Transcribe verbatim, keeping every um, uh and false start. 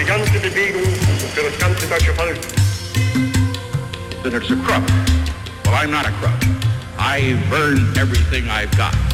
die ganze Bewegung und für das ganze deutsche Volk. That it's a crook. Well, I'm not a crook. I've earned everything I've got.